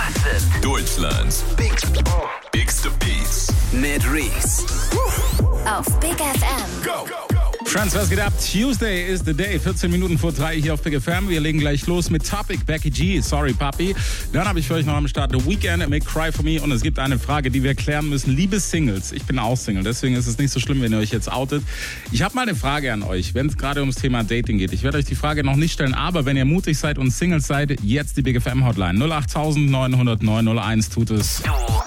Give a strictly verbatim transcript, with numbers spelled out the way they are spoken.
Das sind Deutschlands Big, bigste Beats. mit Reese. Auf Big F M. Go! Friends, was geht ab? Tuesday is the day. vierzehn Minuten vor drei hier auf Big F M. Wir legen gleich los mit Topic, Becky G, Sorry Papi. Dann habe ich für euch noch am Start The Weeknd, Make Cry For Me. Und es gibt eine Frage, die wir klären müssen. Liebe Singles, ich bin auch Single, deswegen ist es nicht so schlimm, wenn ihr euch jetzt outet. Ich habe mal eine Frage an euch, wenn es gerade ums Thema Dating geht. Ich werde euch die Frage noch nicht stellen, aber wenn ihr mutig seid und Singles seid, jetzt die Big F M Hotline. null acht neun null null neun null eins tut es. Du